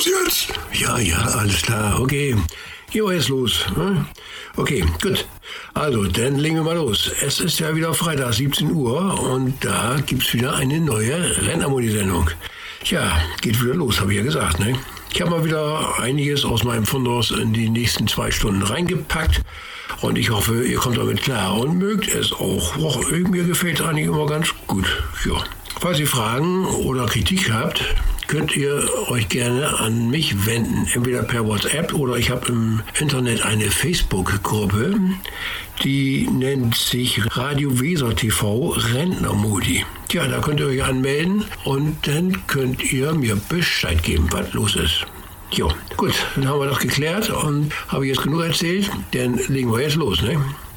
los jetzt? Ja, alles klar, okay. Jo, jetzt los. Hm? Okay, gut. Also, dann legen wir mal los. Es ist ja wieder Freitag, 17 Uhr und da gibt's wieder eine neue Rennermodi-Sendung. Tja, geht wieder los, habe ich ja gesagt, ne? Ich habe mal wieder einiges aus meinem Fundus in die nächsten 2 Stunden reingepackt und ich hoffe, ihr kommt damit klar und mögt es auch. Och, mir gefällt es eigentlich immer ganz gut. Ja. Falls ihr Fragen oder Kritik habt, könnt ihr euch gerne an mich wenden, entweder per WhatsApp oder ich habe im Internet eine Facebook-Gruppe, die nennt sich Radio Weser TV Rentnermodi. Tja, da könnt ihr euch anmelden und dann könnt ihr mir Bescheid geben, was los ist. Jo, gut, dann haben wir das geklärt und habe ich jetzt genug erzählt, dann legen wir jetzt los, ne?